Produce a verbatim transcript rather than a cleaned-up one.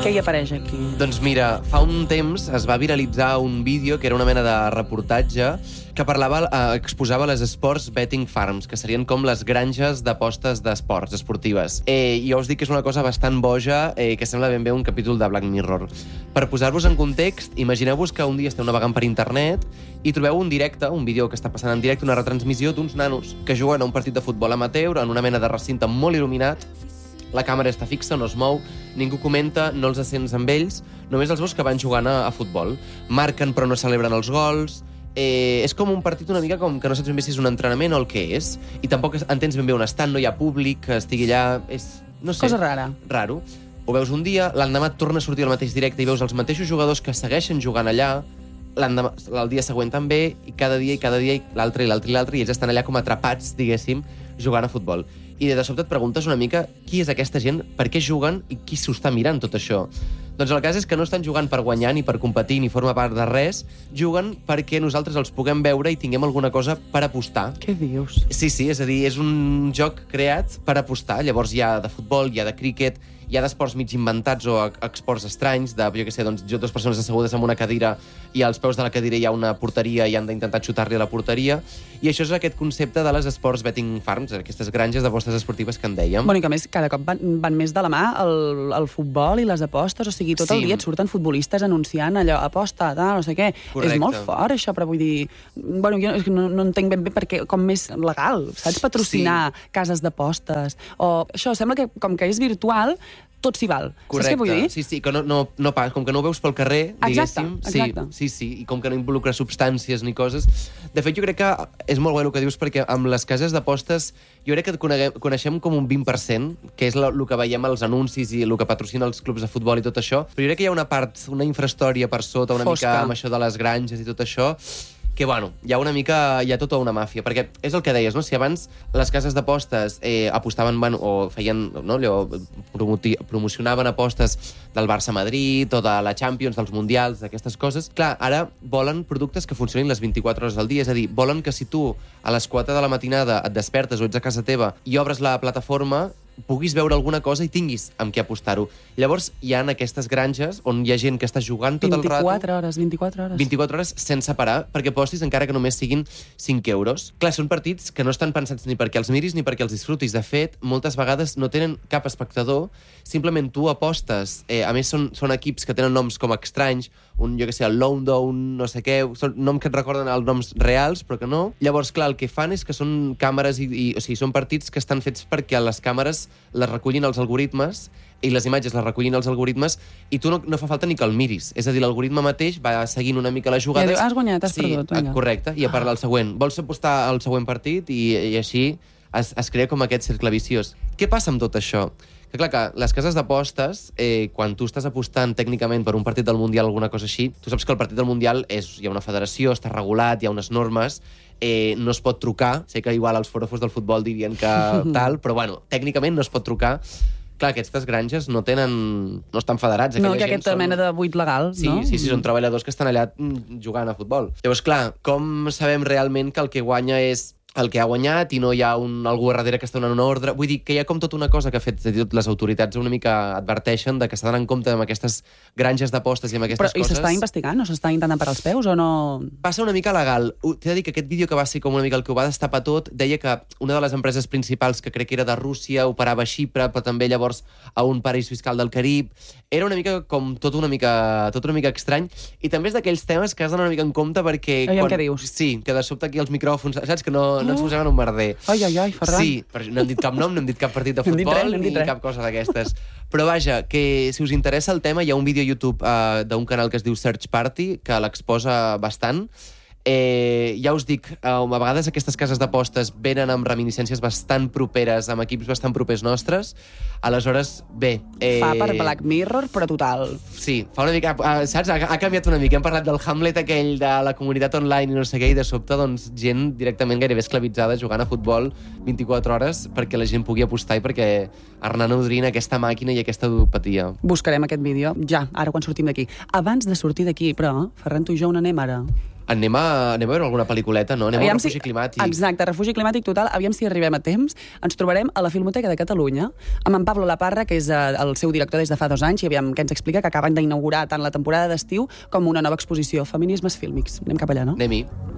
Què hi apareix aquí? Doncs mira, fa un temps es va viralitzar un vídeo que era una mena de reportatge que parlava, eh, exposava les Sports Betting Farms, que serien com les granges d'apostes d'esports, esportives. Eh, I jo us dic que és una cosa bastant boja, eh, que sembla ben bé un capítol de Black Mirror. Per posar-vos en context, imagineu-vos que un dia esteu navegant per internet i trobeu un directe, un vídeo que està passant en directe, una retransmissió d'uns nanos que juguen a un partit de futbol amateur en una mena de recinte molt il·luminat. La càmera està fixa, no es mou, ningú comenta, no els sents amb ells, només els veus que van jugant a, a futbol. Marquen però no celebren els gols. Eh, és com un partit una mica com que no saps ben bé si és un entrenament o el que és, i tampoc entens ben bé on estan, no hi ha públic que estigui allà, és, no sé... Cosa rara. Raro. Ho veus un dia, l'endemà et torna a sortir al mateix directe i veus els mateixos jugadors que segueixen jugant allà, l'endemà, el dia següent també, i cada dia i cada dia, i l'altre i l'altre i l'altre, i ells estan allà com atrapats, diguéssim, jugant a futbol. I de sobte et preguntes una mica qui és aquesta gent, per què juguen i qui s'ho està mirant tot això. Doncs el cas és que no estan jugant per guanyar, ni per competir, ni forma part de res, juguen perquè nosaltres els puguem veure i tinguem alguna cosa per apostar. Què dius? Sí, sí, és a dir, és un joc creat per apostar. Llavors hi ha de futbol, hi ha de críquet, hi ha d'esports mig inventats o esports estranys, de, jo què sé, doncs, dues persones assegudes en una cadira i als peus de la cadira hi ha una porteria i han d'intentar xutar-li a la porteria. I això és aquest concepte de les Sports Betting Farms, aquestes granges d'apostes esportives que en dèiem. Bueno, i que a més, cada cop van, van més de la mà el, el futbol i les apostes, o sigui, tot Sí. el dia et surten futbolistes anunciant allò, aposta, tal, no sé què. Correcte. És molt fort, això, però vull dir... Bueno, jo no, no entenc ben bé perquè com més legal, saps? Patrocinar sí. cases d'apostes, o això, sembla que com que és virtual, tot s'hi val. Correcte. Saps què vull dir? Sí, sí, que no, no, no pas, com que no ho veus pel carrer, Exacte, diguéssim. exacte. Sí, sí, sí, i com que no involucra substàncies ni coses. De fet, jo crec que és molt guai el que dius, perquè amb les cases d'apostes jo crec que coneguem, coneixem com un vint per cent, que és el que veiem als anuncis i el que patrocina els clubs de futbol i tot això, però jo crec que hi ha una part, una infrahistòria per sota, una Fosca. mica amb això de les granges i tot això, que, bueno, hi ha una mica, hi ha tota una màfia, perquè és el que deies, no? Si abans les cases d'apostes eh, apostaven, bueno, o feien, no, allò, promoti, promocionaven apostes del Barça-Madrid o de la Champions, dels Mundials, d'aquestes coses, clar, ara volen productes que funcionin les vint-i-quatre hores al dia, és a dir, volen que si tu a les quatre de la matinada et despertes o ets a casa teva i obres la plataforma, puguis veure alguna cosa i tinguis amb què apostar-ho. Llavors, hi ha aquestes granges on hi ha gent que està jugant tot el rato... vint-i-quatre hores, vint-i-quatre hores. vint-i-quatre hores sense parar, perquè apostis encara que només siguin cinc euros. Clar, són partits que no estan pensats ni perquè els miris ni perquè els disfrutis. De fet, moltes vegades no tenen cap espectador, simplement tu apostes. Eh, a més, són, són equips que tenen noms com estranys, un, jo què sé, el London, no sé què, són noms que et recorden els noms reals, però que no. Llavors, clar, el que fan és que són càmeres, i, i, o sigui, són partits que estan fets perquè les càmeres les recullin els algoritmes i les imatges les recullin els algoritmes i tu no, no fa falta ni que el miris. És a dir, l'algoritme mateix va seguint una mica les jugades. Ja diu, has guanyat, has sí, perdut, vinga. Correcte, i a part del següent. Vols apostar al següent partit? I, i així es, es crea com aquest cercle viciós. Què passa amb tot això? Que clar, que les cases d'apostes, eh, quan tu estàs apostant tècnicament per un partit del Mundial o alguna cosa així, tu saps que el partit del Mundial és, hi ha una federació, està regulat, hi ha unes normes, eh, no es pot trucar, sé que igual els forofos del futbol dirien que tal, però bueno, tècnicament no es pot trucar. Clar, aquestes granges no tenen... no estan federats. No, que aquesta són... mena de buit legal, sí, no? Sí, sí, són treballadors que estan allà jugant a futbol. Llavors, clar, com sabem realment que el que guanya és el que ha guanyat i no hi ha un, algú darrere que està donant una ordre? Vull dir que hi ha com tota una cosa que ha fet les autoritats una mica adverteixen de que s'ha d'anar en compte amb aquestes granges d'apostes i amb aquestes Però, coses. I s'està investigant? No s'està intentant parar els peus o no? Va ser una mica legal. T'he de dir que aquest vídeo que va ser com una mica el que ho va destapar tot deia que una de les empreses principals, que crec que era de Rússia, operava a Xipre, però també llavors a un paraís fiscal del Carib. Era una mica com tot una mica, tot una mica estrany. I també és d'aquells temes que has d'anar una mica en compte perquè... Aviam què dius. Sí, que de sobte aquí els micròfons... Saps que no, no ens posaven un merder. Ai, ai, ai, Ferran. Sí, però no hem dit cap nom, no hem dit cap partit de No hem dit futbol, res, no hem dit ni res. cap cosa d'aquestes. Però vaja, que si us interessa el tema, hi ha un vídeo a YouTube uh, d'un canal que es diu Search Party, que l'exposa bastant. Eh, ja us dic, eh, a vegades aquestes cases d'apostes venen amb reminiscències bastant properes, amb equips bastant propers nostres. Aleshores, bé... Eh... Fa per Black Mirror, però total. Sí, fa una mica... Uh, saps? Ha, ha canviat una mica. Hem parlat del Hamlet aquell de la comunitat online i no sé què, i de sobte, doncs, gent directament gairebé esclavitzada jugant a futbol vint-i-quatre hores perquè la gent pugui apostar i perquè anar nodrint aquesta màquina i aquesta ludopatia. Buscarem aquest vídeo, ja, ara quan sortim d'aquí. Abans de sortir d'aquí, però, Ferran, tu i jo on anem ara? Anem a, anem a veure alguna pel·lículeta, no? Anem Aviam a Refugi si... Climàtic. Exacte, Refugi Climàtic total. Aviam si arribem a temps. Ens trobarem a la Filmoteca de Catalunya amb en Pablo Laparra, que és el seu director des de fa dos anys, i aviam què ens explica, que acaben d'inaugurar tant la temporada d'estiu com una nova exposició, Feminismes fílmics. Anem cap allà, no? Anem-hi.